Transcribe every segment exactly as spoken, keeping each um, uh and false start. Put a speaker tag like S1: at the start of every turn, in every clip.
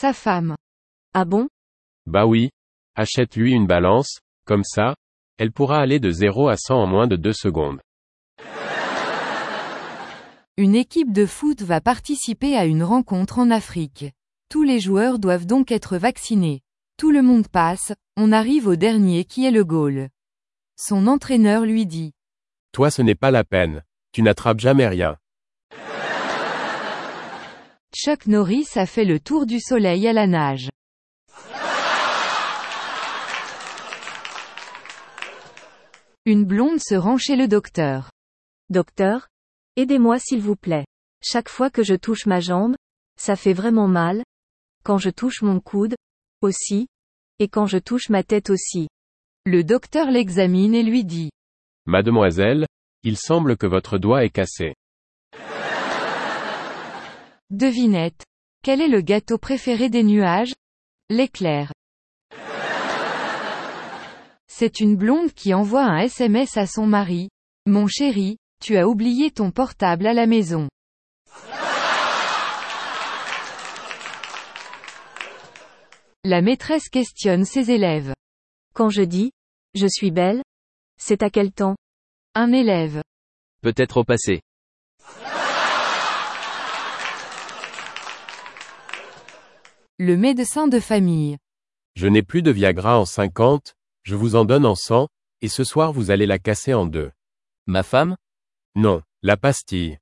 S1: Sa femme.
S2: Ah bon?
S3: Bah oui. Achète-lui une balance, comme ça, elle pourra aller de zéro à cent en moins de deux secondes.
S1: Une équipe de foot va participer à une rencontre en Afrique. Tous les joueurs doivent donc être vaccinés. Tout le monde passe, on arrive au dernier qui est le goal. Son entraîneur lui dit.
S3: Toi ce n'est pas la peine. Tu n'attrapes jamais rien.
S1: Chuck Norris a fait le tour du soleil à la nage. Une blonde se rend chez le docteur.
S2: Docteur? Aidez-moi s'il vous plaît. Chaque fois que je touche ma jambe, ça fait vraiment mal. Quand je touche mon coude, aussi. Et quand je touche ma tête aussi.
S1: Le docteur l'examine et lui dit.
S3: Mademoiselle, il semble que votre doigt est cassé.
S1: Devinette. Quel est le gâteau préféré des nuages? L'éclair. C'est une blonde qui envoie un S M S à son mari. Mon chéri, tu as oublié ton portable à la maison. La maîtresse questionne ses élèves.
S2: Quand je dis, je suis belle, c'est à quel temps?
S1: Un élève.
S4: Peut-être au passé.
S1: Le médecin de famille.
S3: Je n'ai plus de Viagra en cinquante, je vous en donne en cent, et ce soir vous allez la casser en deux.
S4: Ma femme?
S3: Non, la pastille.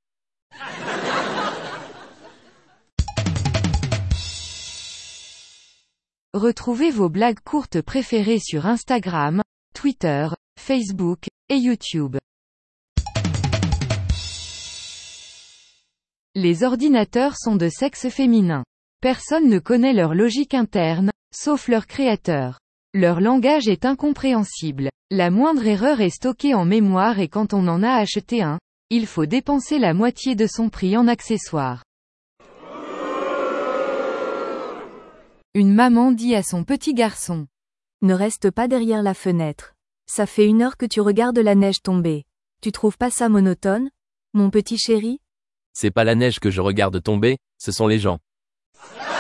S1: Retrouvez vos blagues courtes préférées sur Instagram, Twitter, Facebook, et YouTube. Les ordinateurs sont de sexe féminin. Personne ne connaît leur logique interne, sauf leur créateur. Leur langage est incompréhensible. La moindre erreur est stockée en mémoire et quand on en a acheté un, il faut dépenser la moitié de son prix en accessoires. Une maman dit à son petit garçon.
S2: Ne reste pas derrière la fenêtre. Ça fait une heure que tu regardes la neige tomber. Tu trouves pas ça monotone, mon petit chéri?
S4: C'est pas la neige que je regarde tomber, ce sont les gens.